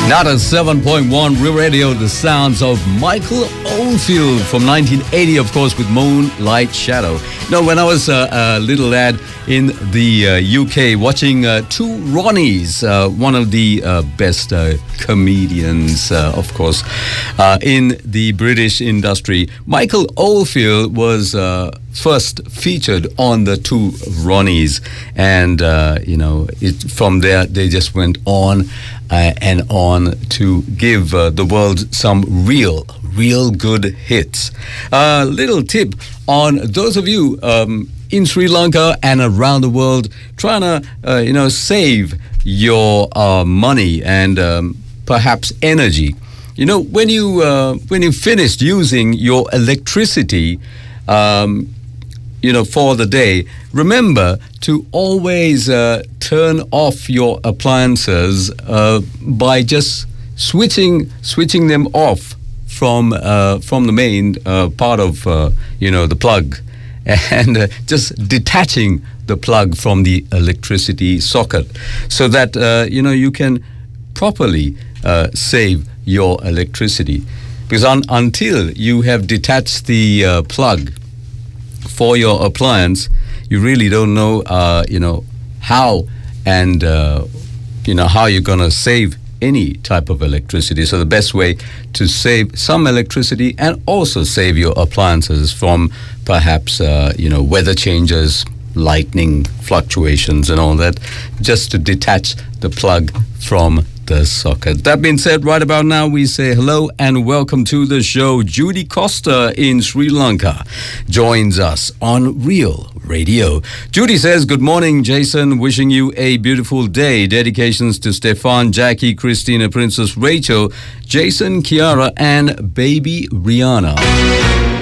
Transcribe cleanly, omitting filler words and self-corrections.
Nada 7.1 Real Radio, the sounds of Michael Oldfield from 1980, of course, with Moonlight Shadow. Now, when I was a little lad in the UK watching two Ronnies, one of the best comedians, of course, in the British industry, Michael Oldfield was first featured on the two Ronnies, and from there they just went on and on to give the world some real good hits. Little tip on those of you in Sri Lanka and around the world trying to save your money and perhaps energy. When you finished using your electricity for the day, remember to always turn off your appliances by just switching them off from the main part of the plug, and just detaching the plug from the electricity socket, so that you can properly save your electricity. Because until you have detached the plug for your appliance, you really don't know, how and, how you're going to save any type of electricity. So the best way to save some electricity and also save your appliances from perhaps, weather changes, lightning fluctuations and all that, just to detach the plug from the socket. That being said, right about now we say hello and welcome to the show. Judy Costa in Sri Lanka joins us on Real Radio. Judy says, good morning, Jason. Wishing you a beautiful day. Dedications to Stefan, Jackie, Christina, Princess Rachel, Jason, Kiara, and baby Rihanna.